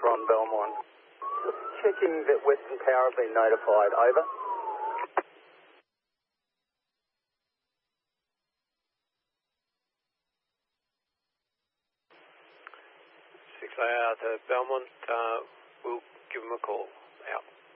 Ron Belmont. Just checking that Western Power have been notified. Over. 6 layout to Belmont. We'll give them a call. Out.